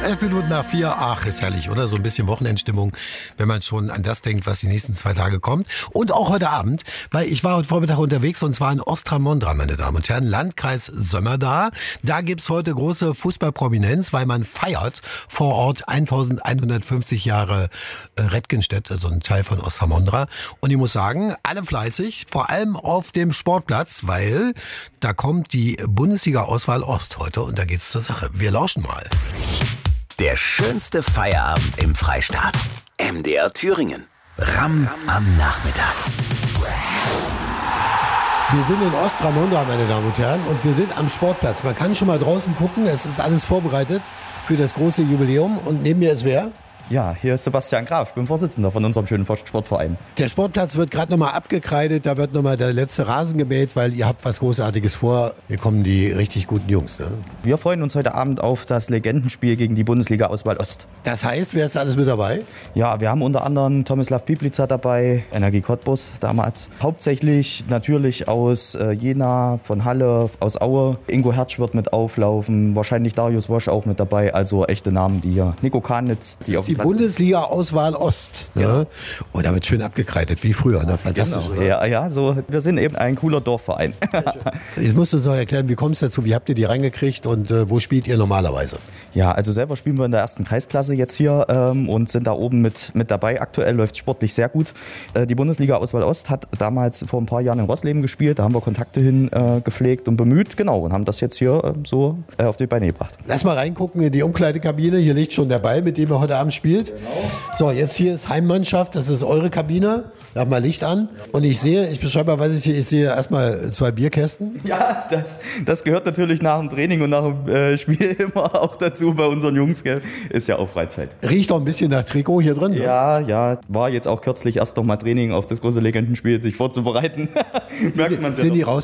11 Minuten nach 4. Ach, ist herrlich, oder? So ein bisschen Wochenendstimmung, wenn man schon an das denkt, was die nächsten 2 Tage kommt. Und auch heute Abend, weil ich war heute Vormittag unterwegs und zwar in Ostramondra, meine Damen und Herren, Landkreis Sömmerda. Da gibt's heute große Fußballprominenz, weil man feiert vor Ort 1150 Jahre Redgenstedt, also ein Teil von Ostramondra. Und ich muss sagen, alle fleißig, vor allem auf dem Sportplatz, weil da kommt die Bundesliga-Auswahl Ost heute und da geht's zur Sache. Wir lauschen mal. Der schönste Feierabend im Freistaat. MDR Thüringen. Ram am Nachmittag. Wir sind in Ostramondra, meine Damen und Herren, und wir sind am Sportplatz. Man kann schon mal draußen gucken, es ist alles vorbereitet für das große Jubiläum. Und neben mir ist wer? Ja, hier ist Sebastian Graf, ich bin Vorsitzender von unserem schönen Sportverein. Der Sportplatz wird gerade nochmal abgekreidet, da wird nochmal der letzte Rasen gemäht, weil ihr habt was Großartiges vor. Hier kommen die richtig guten Jungs, ne? Wir freuen uns heute Abend auf das Legendenspiel gegen die Bundesliga-Auswahl Ost. Das heißt, wer ist da alles mit dabei? Ja, wir haben unter anderem Tomislav Piplica dabei, Energie Cottbus damals. Hauptsächlich natürlich aus Jena, von Halle, aus Aue. Ingo Hertsch wird mit auflaufen, wahrscheinlich Darius Wosch auch mit dabei, also echte Namen, die hier. Nico Kanitz, die auf die Bundesliga-Auswahl Ost. Ne? Ja. Oh, da wird schön abgekreidet, wie früher. Ne? Fantastisch. Genau. Ja, so, wir sind eben ein cooler Dorfverein. Jetzt musst du uns noch erklären, wie kommt es dazu, wie habt ihr die reingekriegt und wo spielt ihr normalerweise? Ja, also selber spielen wir in der ersten Kreisklasse jetzt hier und sind da oben mit dabei. Aktuell läuft sportlich sehr gut. Die Bundesliga-Auswahl Ost hat damals vor ein paar Jahren in Rossleben gespielt. Da haben wir Kontakte hin gepflegt und bemüht. Genau, und haben das jetzt hier so auf die Beine gebracht. Lass mal reingucken in die Umkleidekabine. Hier liegt schon der Ball, mit dem wir heute Abend spielt. Genau. So, jetzt hier ist Heimmannschaft, das ist eure Kabine. Da haben wir Licht an. Und ich beschreibe mal, was ich sehe. Ich sehe erstmal 2 Bierkästen. Ja, das gehört natürlich nach dem Training und nach dem Spiel immer auch dazu bei unseren Jungs. Gell? Ist ja auch Freizeit. Riecht auch ein bisschen nach Trikot hier drin. Ne? Ja. War jetzt auch kürzlich erst noch mal Training auf das große Legendenspiel, sich vorzubereiten. Merkt man Sind die raus?